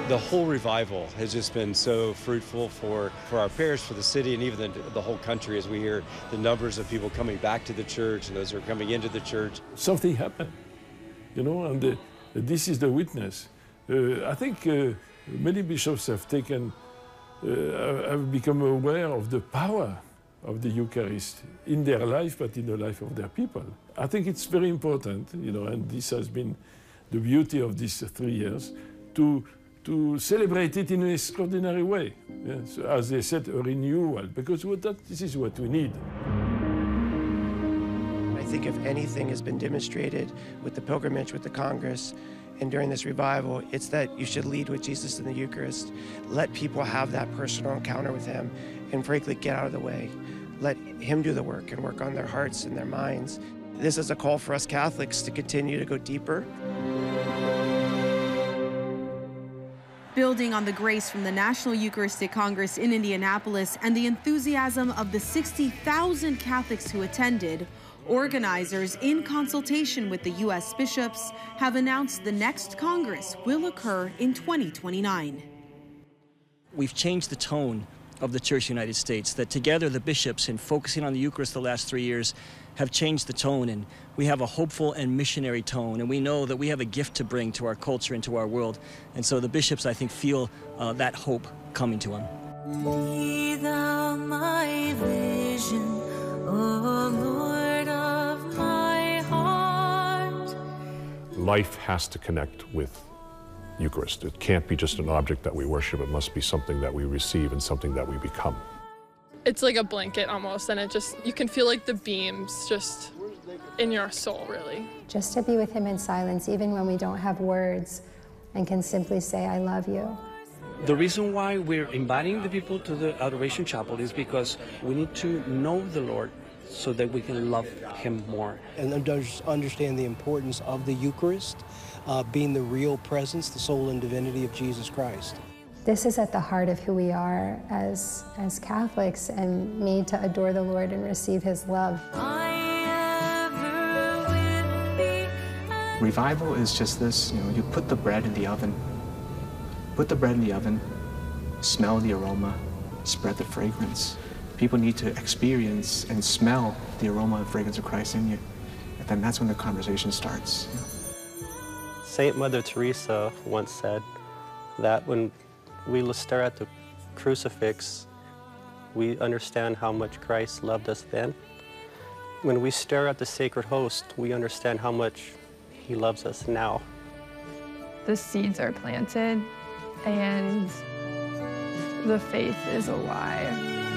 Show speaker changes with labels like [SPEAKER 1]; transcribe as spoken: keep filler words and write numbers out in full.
[SPEAKER 1] The whole revival has just been so fruitful for, for our parish, for the city, and even the, the whole country as we hear the numbers of people coming back to the church and those who are coming into the church.
[SPEAKER 2] Something happened, you know, and uh, this is the witness. Uh, I think uh, many bishops have taken, uh, have become aware of the power of the Eucharist in their life, but in the life of their people. I think it's very important, you know, and this has been the beauty of these three years, to to celebrate it in an extraordinary way. Yeah? So, as they said, a renewal, because what that, this is what we need.
[SPEAKER 3] I think if anything has been demonstrated with the pilgrimage, with the Congress, and during this revival, it's that you should lead with Jesus in the Eucharist. Let people have that personal encounter with him, and frankly, get out of the way. Let him do the work and work on their hearts and their minds. This is a call for us Catholics to continue to go deeper.
[SPEAKER 4] Building on the grace from the National Eucharistic Congress in Indianapolis and the enthusiasm of the sixty thousand Catholics who attended, organizers, in consultation with the U S bishops, have announced the next Congress will occur in twenty twenty-nine.
[SPEAKER 5] We've changed the tone of the Church of the United States, that together the bishops, in focusing on the Eucharist the last three years, have changed the tone, and we have a hopeful and missionary tone, and we know that we have a gift to bring to our culture and to our world. And so the bishops, I think, feel uh, that hope coming to them.
[SPEAKER 6] Be thou my vision, O Lord of my heart.
[SPEAKER 7] Life has to connect with Eucharist. It can't be just an object that we worship. It must be something that we receive and something that we become.
[SPEAKER 8] It's like a blanket almost, and it just, you can feel like the beams just in your soul, really.
[SPEAKER 9] Just to be with him in silence, even when we don't have words, and can simply say, I love you.
[SPEAKER 10] The reason why we're inviting the people to the Adoration Chapel is because we need to know the Lord so that we can love him more.
[SPEAKER 11] And understand the importance of the Eucharist, uh, being the real presence, the soul and divinity of Jesus Christ.
[SPEAKER 9] This is at the heart of who we are as, as Catholics, and made to adore the Lord and receive his love.
[SPEAKER 12] Revival is just this, you know, you put the bread in the oven, put the bread in the oven, smell the aroma, spread the fragrance. People need to experience and smell the aroma and fragrance of Christ in you. And then that's when the conversation starts. You know?
[SPEAKER 13] Saint Mother Teresa once said that when we stare at the crucifix, we understand how much Christ loved us then. When we stare at the sacred host, we understand how much he loves us now.
[SPEAKER 14] The seeds are planted and the faith is alive.